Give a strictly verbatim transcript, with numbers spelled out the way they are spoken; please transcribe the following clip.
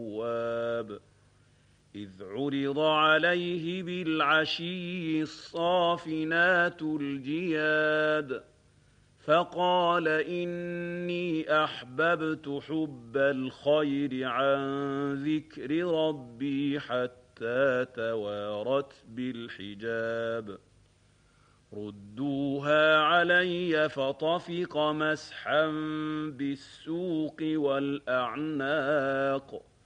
التواب إذ عرض عليه بالعشي الصافنات الجياد فقال إني أحببت حب الخير عن ذكر ربي حتى توارت بالحجاب ردوها علي فطفق مسحا بالسوق والأعناق